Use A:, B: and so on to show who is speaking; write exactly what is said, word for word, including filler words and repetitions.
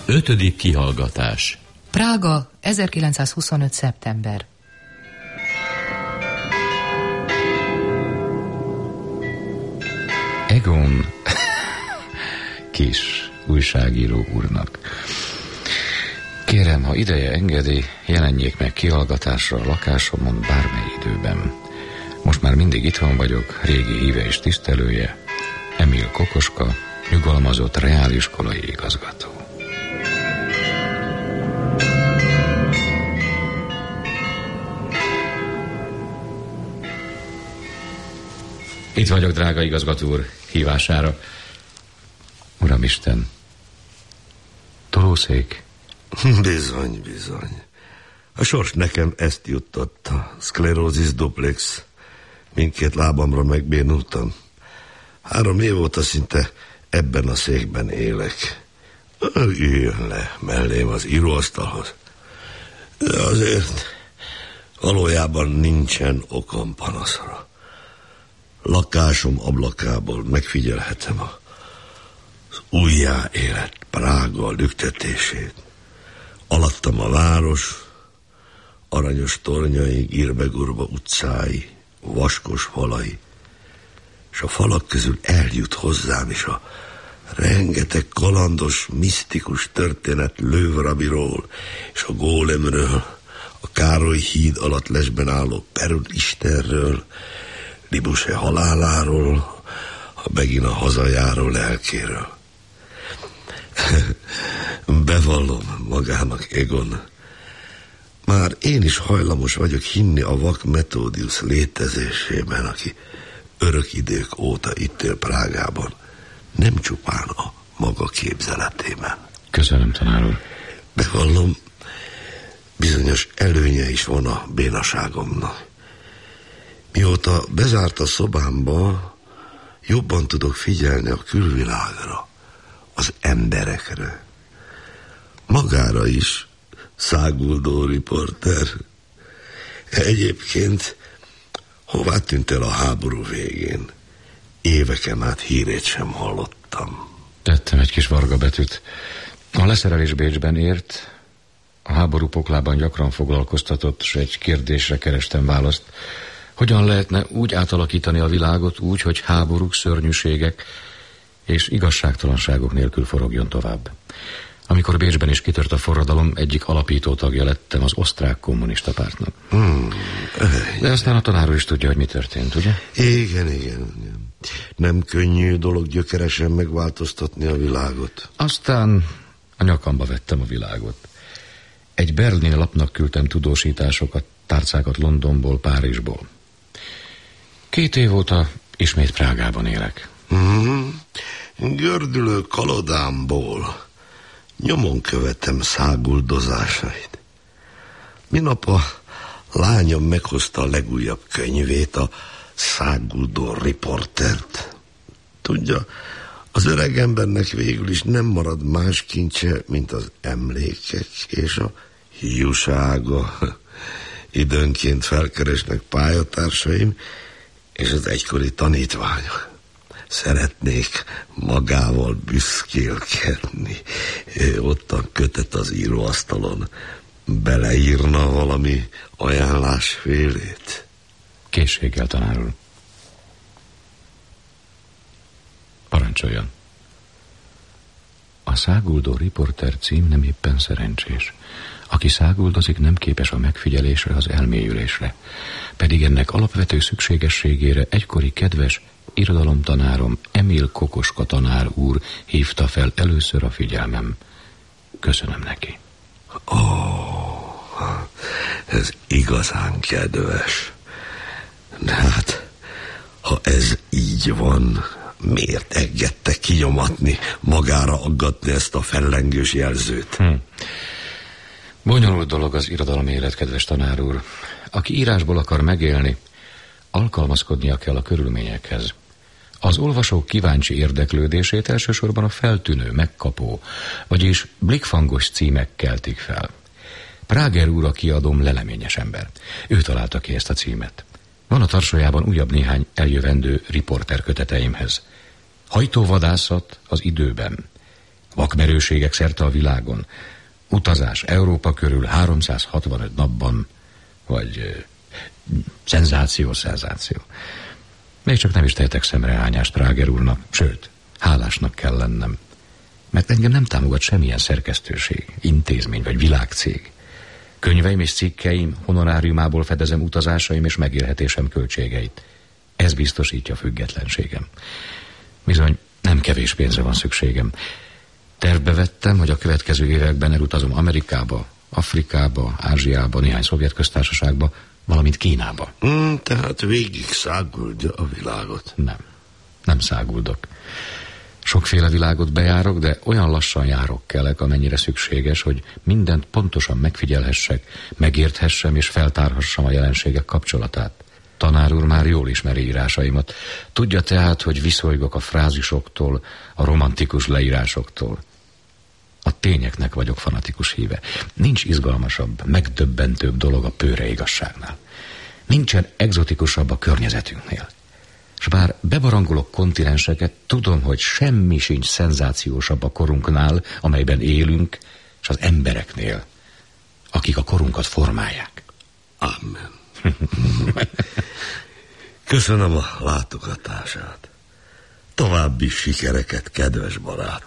A: Ötödik kihallgatás.
B: Prága, ezerkilencszázhuszonöt. szeptember.
C: Egon kis újságíró úrnak. Kérem, ha ideje engedi, jelenjék meg kihallgatásra a lakásomon bármely időben. Most már mindig itthon vagyok, régi híve és tisztelője, Emil Kokoska, nyugalmazott reáliskolai igazgató. Itt vagyok, drága igazgató úr, hívására. Uramisten, tolószék?
D: Bizony, bizony. A sors nekem ezt juttatta. Szklerózis duplex. Mindkét lábamra megbénultam. Három év óta szinte ebben a székben élek. Üljön le mellém az íróasztalhoz. De azért valójában nincsen okom panaszra. Lakásom ablakából megfigyelhetem az újjáélet Prága lüktetését. Alattam a város, aranyos tornyai, gírbegurba utcái, vaskos falai, és a falak közül eljut hozzám is a rengeteg kalandos, misztikus történet Lővrabiról és a gólemről, a Károly híd alatt lesben álló Perül Istenről, Libuse haláláról, a Begina hazajáró lelkéről. Bevallom magának, Egon, már én is hajlamos vagyok hinni a vak Metódiusz létezésében, aki örök idők óta itt él Prágában, nem csupán a maga képzeletében.
C: Köszönöm, tanár úr.
D: Bevallom, bizonyos előnye is van a bénaságomnak. Mióta bezárt a szobámba, jobban tudok figyelni a külvilágra, az emberekre. Magára is, száguldó riporter. Egyébként hová tűnt el a háború végén? Éveken át hírét sem hallottam.
C: Tettem egy kis varga betűt. A leszerelés Bécsben ért, a háború poklában gyakran foglalkoztatott, s egy kérdésre kerestem választ. Hogyan lehetne úgy átalakítani a világot úgy, hogy háborúk, szörnyűségek és igazságtalanságok nélkül forogjon tovább? Amikor Bécsben is kitört a forradalom, egyik alapító tagja lettem az osztrák kommunista pártnak. Hmm. De aztán a tanár úr is tudja, hogy mi történt, ugye?
D: Igen, igen. Nem könnyű dolog gyökeresen megváltoztatni a világot.
C: Aztán a nyakamba vettem a világot. Egy berlini lapnak küldtem tudósításokat, tárcákat Londonból, Párizsból. Két év óta ismét Prágában élek.
D: Mm-hmm. Gördülő kalodámból nyomon követem száguldozásait. Minap a lányom meghozta a legújabb könyvét, a Száguldó riportert. Tudja, az öreg embernek végül is nem marad más kincse, mint az emlékek és a hiúsága. Időnként felkeresnek pályatársaim és az egykori tanítványok. Szeretnék magával büszkélkedni. Ottan kötet az íróasztalon. Beleírna valami ajánlásfélét?
C: Készséggel, tanár úr. Parancsoljon. A száguldó riporter cím nem éppen szerencsés. Aki száguldozik, nem képes a megfigyelésre, az elmélyülésre. Pedig ennek alapvető szükségességére egykori kedves irodalomtanárom Emil Kokoska tanár úr hívta fel először a figyelmem. Köszönöm neki.
D: Ó, ez igazán kedves. De hát, ha ez így van, miért engedte kinyomatni, magára aggatni ezt a fellengős jelzőt?
C: Hm. Bonyolult dolog az irodalom élet, kedves tanár úr. Aki írásból akar megélni, alkalmazkodnia kell a körülményekhez. Az olvasók kíváncsi érdeklődését elsősorban a feltűnő, megkapó, vagyis blikfangos címek keltik fel. Prager úr a kiadóm leleményes ember. Ő találta ki ezt a címet. Van a tarsójában újabb néhány eljövendő riporter köteteimhez. Hajtóvadászat az időben. vakmerőségek szerte a világon, utazás Európa körül háromszázhatvanöt napban, vagy uh, szenzáció, szenzáció. Még csak nem is tehetek szemrehányást Prager úrnak, sőt, hálásnak kell lennem, mert engem nem támogat semmilyen szerkesztőség, intézmény vagy világcég. Könyveim és cikkeim honoráriumából fedezem utazásaim és megélhetésem költségeit. Ez biztosítja függetlenségem. Bizony, nem kevés pénzre van szükségem. Tervbe vettem, hogy a következő években elutazom Amerikába, Afrikába, Ázsiába, néhány szovjet köztársaságba, valamint Kínába.
D: Mm, tehát végig száguldja a világot.
C: Nem, nem száguldok. Sokféle világot bejárok, de olyan lassan járok kelek, amennyire szükséges, hogy mindent pontosan megfigyelhessek, megérthessem és feltárhassam a jelenségek kapcsolatát. Tanár úr már jól ismeri írásaimat. Tudja tehát, hogy viszolygok a frázisoktól, a romantikus leírásoktól. A tényeknek vagyok fanatikus híve. Nincs izgalmasabb, megdöbbentőbb dolog a pőre igazságnál. Nincsen egzotikusabb a környezetünknél. S bár bebarangolok kontinenseket, tudom, hogy semmi sincs szenzációsabb a korunknál, amelyben élünk, és az embereknél, akik a korunkat formálják.
D: Amen. Köszönöm a látogatását. További sikereket, kedves barát.